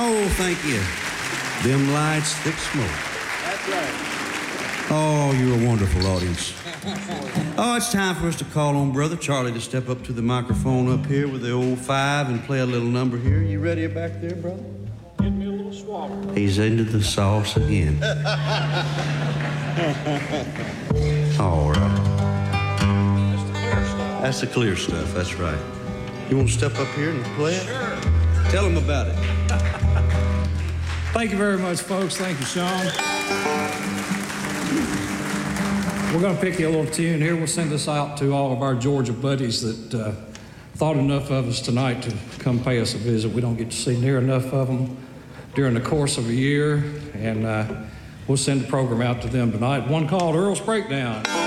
Oh, thank you. Dim lights, thick smoke. That's right. Oh, you're a wonderful audience. Oh, it's time for us to call on Brother Charlie to step up to the microphone up here with the old five and play a little number here. You ready back there, brother? Give me a little swallow. He's into the sauce again. All right. That's the clear stuff. That's the clear stuff, that's right. You want to step up here and play it? Sure. Tell him about it. Thank you very much, folks. Thank you, Sean. We're going to pick you a little tune here. We'll send this out to all of our Georgia buddies that thought enough of us tonight to come pay us a visit. We don't get to see near enough of them during the course of a year, and we'll send the program out to them tonight. One called Earl's Breakdown.